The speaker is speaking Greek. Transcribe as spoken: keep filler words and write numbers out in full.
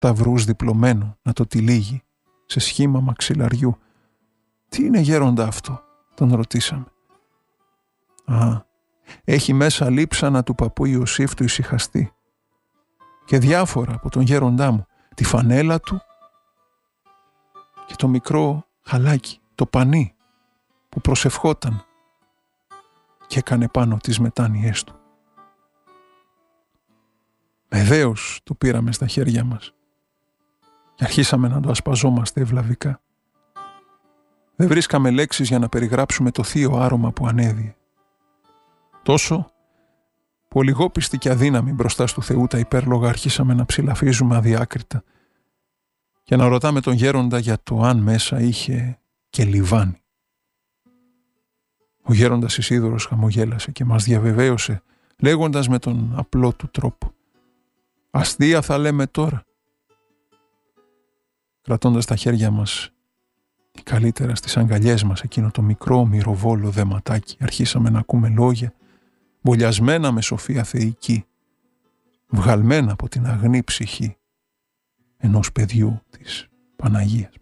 σταυρούς διπλωμένο να το τυλίγει σε σχήμα μαξιλαριού. «Τι είναι, γέροντα, αυτό?» τον ρωτήσαμε. «Α, έχει μέσα λείψανα του παππού Ιωσήφ του Ησυχαστή και διάφορα από τον γέροντά μου, τη φανέλα του και το μικρό χαλάκι, το πανί που προσευχόταν και έκανε πάνω τις μετάνοιές του». Με δέος το πήραμε στα χέρια μας και αρχίσαμε να το ασπαζόμαστε ευλαβικά. Δεν βρίσκαμε λέξεις για να περιγράψουμε το θείο άρωμα που ανέδιε. Τόσο που ολιγόπιστοι και αδύναμοι μπροστά στου Θεού τα υπέρλογα αρχίσαμε να ψηλαφίζουμε αδιάκριτα και να ρωτάμε τον γέροντα για το αν μέσα είχε και λιβάνι. Ο γέροντας Ισίδωρος χαμογέλασε και μας διαβεβαίωσε λέγοντας με τον απλό του τρόπο «Αστεία θα λέμε τώρα». Κρατώντας τα χέρια μας ή καλύτερα στις αγκαλιές μας εκείνο το μικρό μυροβόλο δεματάκι, αρχίσαμε να ακούμε λόγια μπολιασμένα με σοφία θεϊκή, βγαλμένα από την αγνή ψυχή ενός παιδιού της Παναγίας.